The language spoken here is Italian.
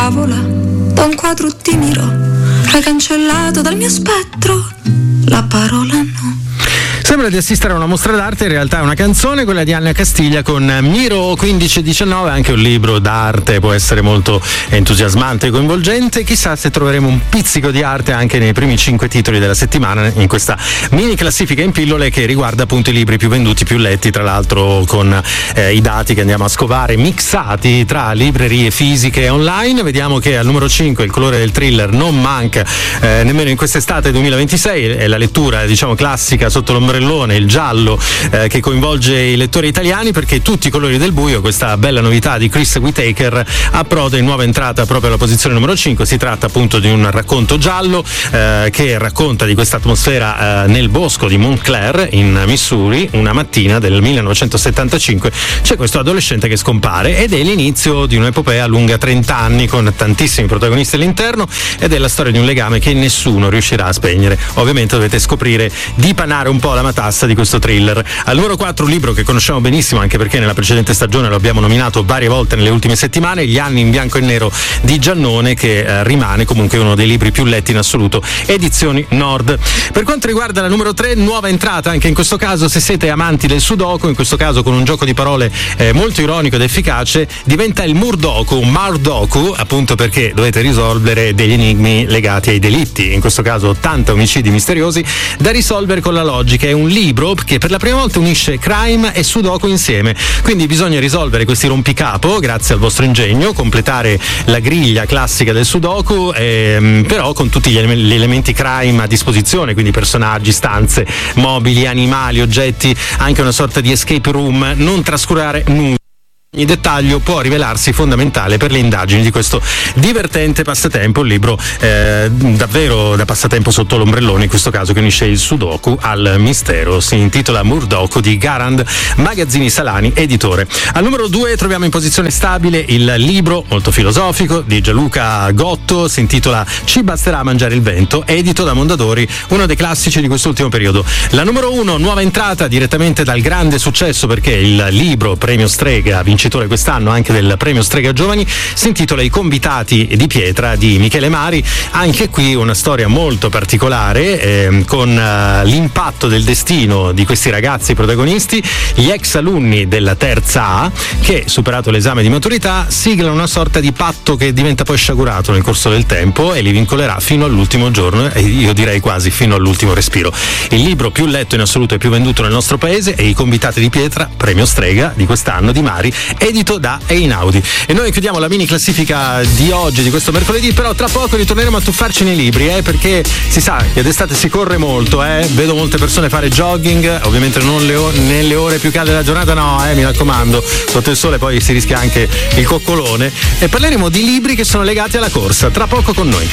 tavola, da un quadro ti miro, hai cancellato dal mio spettro la parola no. Sembra di assistere a una mostra d'arte, in realtà è una canzone, quella di Anna Castiglia con Miro 1519, anche un libro d'arte, può essere molto entusiasmante e coinvolgente. Chissà se troveremo un pizzico di arte anche nei primi 5 titoli della settimana in questa mini classifica in pillole che riguarda appunto i libri più venduti, più letti, tra l'altro con i dati che andiamo a scovare mixati tra librerie fisiche e online. Vediamo che al numero 5 il colore del thriller non manca nemmeno in quest'estate 2026, è la lettura diciamo classica sotto l'ombrellone, il giallo che coinvolge i lettori italiani, perché Tutti i colori del buio, questa bella novità di Chris Whittaker, approda in nuova entrata proprio alla posizione numero 5. Si tratta appunto di un racconto giallo che racconta di questa atmosfera nel bosco di Montclair in Missouri. Una mattina del 1975 c'è questo adolescente che scompare ed è l'inizio di un'epopea lunga 30 anni con tantissimi protagonisti all'interno, ed è la storia di un legame che nessuno riuscirà a spegnere. Ovviamente dovete scoprire, dipanare un po' la matassa di questo thriller. Al numero 4 un libro che conosciamo benissimo, anche perché nella precedente stagione lo abbiamo nominato varie volte nelle ultime settimane, Gli anni in bianco e nero di Giannone, che rimane comunque uno dei libri più letti in assoluto, edizioni Nord. Per quanto riguarda la numero 3, nuova entrata anche in questo caso, se siete amanti del Sudoku, in questo caso con un gioco di parole molto ironico ed efficace, diventa il Murdoku, Mardoku, appunto perché dovete risolvere degli enigmi legati ai delitti, in questo caso 80 omicidi misteriosi da risolvere con la logica. È un libro che per la prima volta unisce crime e Sudoku insieme, quindi bisogna risolvere questi rompicapo grazie al vostro ingegno, completare la griglia classica del Sudoku, però con tutti gli elementi crime a disposizione, quindi personaggi, stanze, mobili, animali, oggetti, anche una sorta di escape room. Non trascurare nulla. Ogni dettaglio può rivelarsi fondamentale per le indagini di questo divertente passatempo, un libro davvero da passatempo sotto l'ombrellone, in questo caso che unisce il Sudoku al mistero. Si intitola Murdoku di Garand Magazzini Salani, editore. Al numero 2 troviamo in posizione stabile il libro molto filosofico di Gianluca Gotto, si intitola Ci basterà mangiare il vento, edito da Mondadori, uno dei classici di quest'ultimo periodo. La numero 1, nuova entrata direttamente dal grande successo, perché il libro premio Strega, vincitore quest'anno anche del premio Strega Giovani, si intitola I convitati di pietra di Michele Mari. Anche qui una storia molto particolare, con l'impatto del destino di questi ragazzi protagonisti, gli ex alunni della terza A che, superato l'esame di maturità, siglano una sorta di patto che diventa poi sciagurato nel corso del tempo e li vincolerà fino all'ultimo giorno, e io direi quasi fino all'ultimo respiro. Il libro più letto in assoluto e più venduto nel nostro paese è I convitati di pietra, premio Strega di quest'anno di Mari, edito da Einaudi. E noi chiudiamo la mini classifica di oggi, di questo mercoledì, però tra poco ritorneremo a tuffarci nei libri, perché si sa che d'estate si corre molto, vedo molte persone fare jogging, ovviamente non nelle ore più calde della giornata, no, mi raccomando, sotto il sole poi si rischia anche il coccolone, e parleremo di libri che sono legati alla corsa, tra poco con noi.